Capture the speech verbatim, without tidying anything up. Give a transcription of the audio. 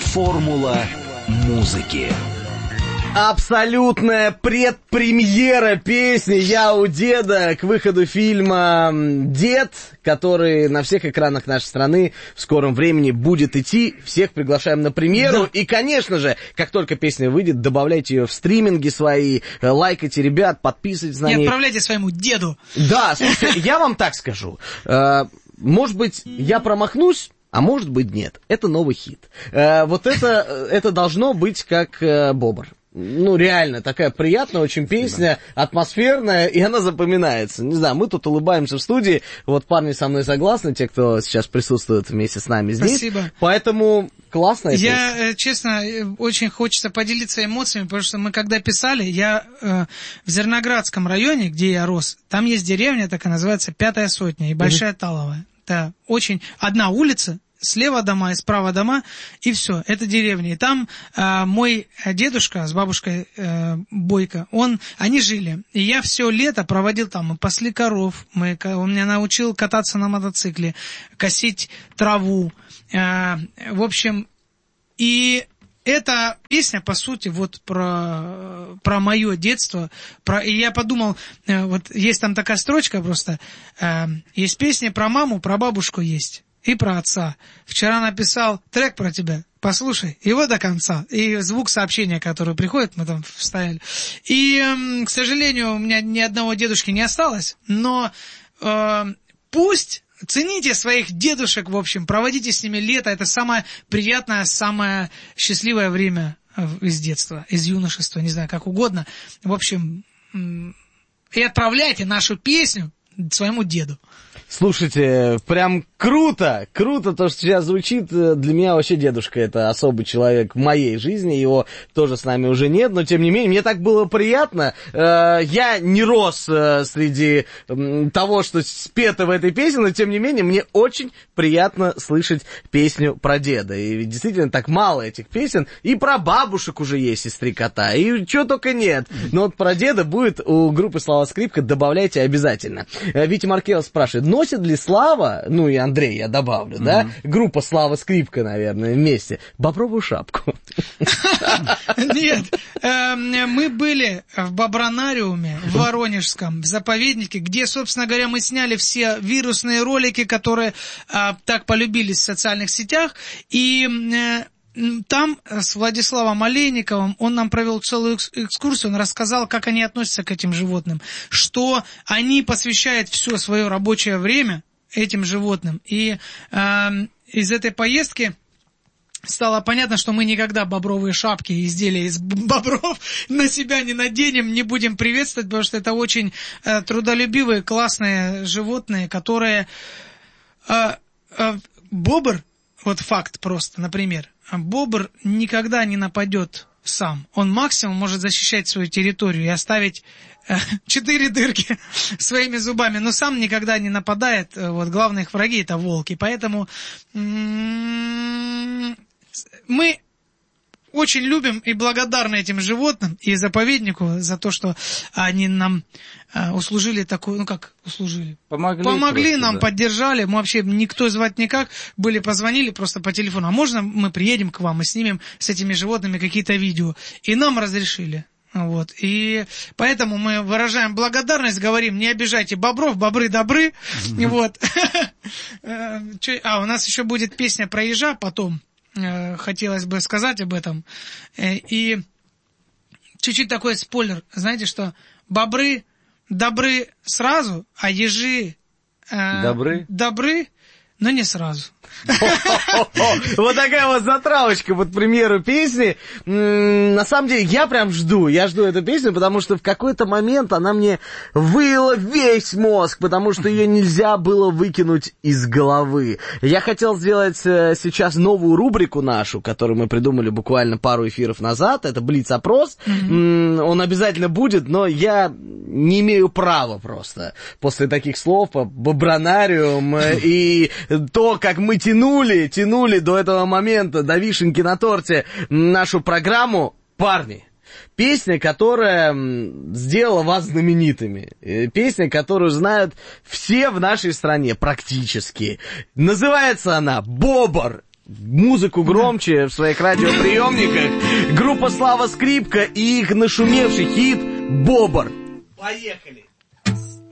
Формула музыки. Абсолютная предпремьера песни «Я у деда» к выходу фильма «Дед», который на всех экранах нашей страны в скором времени будет идти. Всех приглашаем на премьеру. Да. И, конечно же, как только песня выйдет, добавляйте ее в стриминги свои, лайкайте ребят, подписывайтесь на них. И отправляйте своему деду. Да, слушайте, я вам так скажу. Может быть, я промахнусь, а может быть, нет. Это новый хит. Вот это, это должно быть как «Бобр». Ну, реально, такая приятная очень песня, атмосферная, и она запоминается. Не знаю, мы тут улыбаемся в студии, вот парни со мной согласны, те, кто сейчас присутствует вместе с нами здесь. Спасибо. Поэтому классная песня. Я, честно, очень хочется поделиться эмоциями, потому что мы когда писали, я э, в Зерноградском районе, где я рос, там есть деревня, такая называется Пятая Сотня и Большая mm-hmm. Таловая. Это очень одна улица, слева дома и справа дома, и все, это деревня. И там э, мой дедушка с бабушкой э, Бойко, он, они жили. И я все лето проводил там, мы пасли коров, мы, он меня научил кататься на мотоцикле, косить траву. Э, в общем, и эта песня, по сути, вот про, про мое детство. Про, и я подумал, э, вот есть там такая строчка просто, э, есть песня про маму, про бабушку есть. И про отца. Вчера написал трек про тебя. Послушай его до конца. И звук сообщения, который приходит, мы там вставили. И, к сожалению, у меня ни одного дедушки не осталось. Но э, пусть цените своих дедушек, в общем, проводите с ними лето. Это самое приятное, самое счастливое время из детства, из юношества, не знаю, как угодно. В общем, и отправляйте нашу песню своему деду. Слушайте, прям круто, круто то, что сейчас звучит. Для меня вообще дедушка — это особый человек в моей жизни, его тоже с нами уже нет, но тем не менее, мне так было приятно. Я не рос среди того, что спето в этой песне, но тем не менее, мне очень приятно слышать песню про деда. И действительно, так мало этих песен. И про бабушек уже есть из «Три кота», и чего только нет. Но вот про деда будет у группы «Слава Скрипка», добавляйте обязательно. Витя Маркелов спрашивает, носит ли Слава, ну и Андрей я добавлю, mm-hmm. да, группа «Слава Скрипка», наверное, вместе, бобровую шапку? Нет, мы были в Бобронариуме, в Воронежском, в заповеднике, где, собственно говоря, мы сняли все вирусные ролики, которые так полюбились в социальных сетях, и там с Владиславом Олейниковым он нам провел целую экскурсию, он рассказал, как они относятся к этим животным, что они посвящают все свое рабочее время этим животным. И э, из этой поездки стало понятно, что мы никогда бобровые шапки и изделия из бобров на себя не наденем, не будем приветствовать, потому что это очень э, трудолюбивые, классные животные, которые... Э, э, бобр, вот факт просто, например, бобр никогда не нападет сам. Он максимум может защищать свою территорию и оставить э, четыре дырки своими зубами, но сам никогда не нападает. Вот главные их враги — это волки. Поэтому м-м, мы очень любим и благодарны этим животным и заповеднику за то, что они нам э, услужили такую, ну как услужили? Помогли. Помогли просто, нам, да. поддержали. Мы вообще никто звать никак. Были, позвонили просто по телефону. А можно мы приедем к вам и снимем с этими животными какие-то видео? И нам разрешили. Вот. И поэтому мы выражаем благодарность, говорим, не обижайте бобров, бобры добры. Вот. А, у нас еще будет песня про ежа потом. Хотелось бы сказать об этом. И чуть-чуть такой спойлер. Знаете, что бобры добры сразу, а ежи э, добры? добры, но не сразу. Вот такая вот затравочка под премьеру песни. На самом деле, я прям жду, я жду эту песню, потому что в какой-то момент она мне выила весь мозг, потому что ее нельзя было выкинуть из головы. Я хотел сделать сейчас новую рубрику нашу, которую мы придумали буквально пару эфиров назад. Это Блиц-опрос. Mm-hmm. Он обязательно будет, но я не имею права просто после таких слов по Бобронариум и то, как мы тянули, тянули до этого момента, до вишенки на торте нашу программу. Парни, песня, которая сделала вас знаменитыми. Песня, которую знают все в нашей стране практически. Называется она «Бобр». музыку громче в своих радиоприемниках. Группа «Слава Скрипка» и их нашумевший хит «Бобр». Поехали!